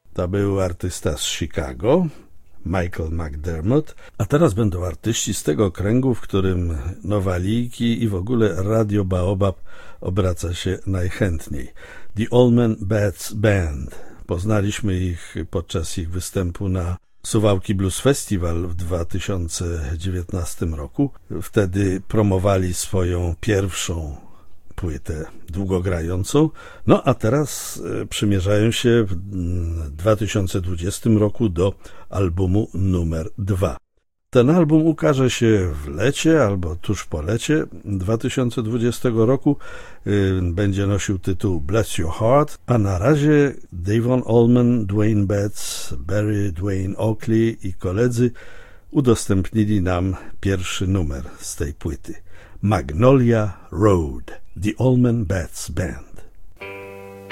To był artysta z Chicago, Michael McDermott, a teraz będą artyści z tego kręgu, w którym Nowaliki i w ogóle Radio Baobab obraca się najchętniej. The Allman Bats Band. Poznaliśmy ich podczas ich występu na Suwałki Blues Festival w 2019 roku. Wtedy promowali swoją pierwszą płytę długogrającą, no a teraz przymierzają się w 2020 roku do albumu numer 2. Ten album ukaże się w lecie albo tuż po lecie 2020 roku. Będzie nosił tytuł Bless Your Heart, a na razie Devon Allman, Dwayne Betts, Barry Dwayne Oakley i koledzy udostępnili nam pierwszy numer z tej płyty. Magnolia Road, The Allman Bats Band.